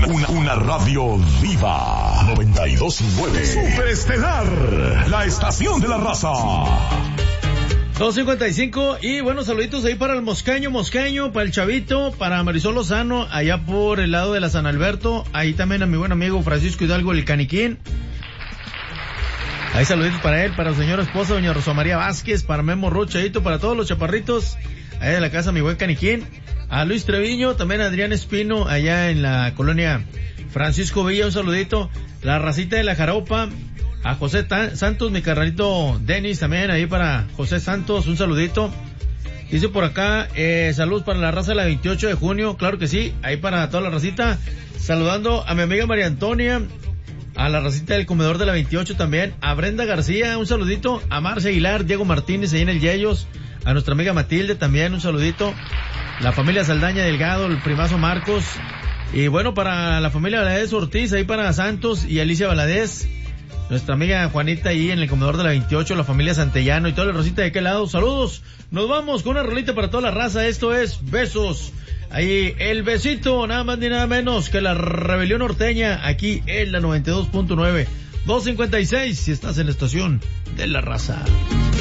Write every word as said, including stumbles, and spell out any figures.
Una, una, una radio viva. noventa y dos punto nueve. Superestelar. La estación de la raza. dos cincuenta y cinco y buenos saluditos ahí para el Mosqueño, Mosqueño, para el Chavito, para Marisol Lozano, allá por el lado de la San Alberto, ahí también a mi buen amigo Francisco Hidalgo, el Caniquín. Ahí saluditos para él, para su señora esposa, doña Rosa María Vázquez, para Memo Rochadito, para todos los chaparritos, ahí de la casa, mi buen Caniquín. A Luis Treviño, también a Adrián Espino, allá en la colonia Francisco Villa, un saludito. La racita de la Jaropa, a José Ta- Santos, mi carnalito Denis, también ahí para José Santos, un saludito. Dice por acá, eh, saludos para la raza de la veintiocho de junio, claro que sí, ahí para toda la racita. Saludando a mi amiga María Antonia, a la racita del comedor de la veintiocho también, a Brenda García, un saludito, a Marcia Aguilar, Diego Martínez ahí en el Yeyos, a nuestra amiga Matilde también, un saludito, la familia Saldaña Delgado, el primazo Marcos, y bueno, para la familia Valadez Ortiz, ahí para Santos y Alicia Valadez, nuestra amiga Juanita ahí en el comedor de la veintiocho, la familia Santellano y toda la rosita de aquel lado, saludos, nos vamos con una rolita para toda la raza, esto es Besos. Ahí el besito, nada más ni nada menos que la rebelión norteña, aquí en la noventa y dos punto nueve, dos cincuenta y seis, si estás en la estación de la raza.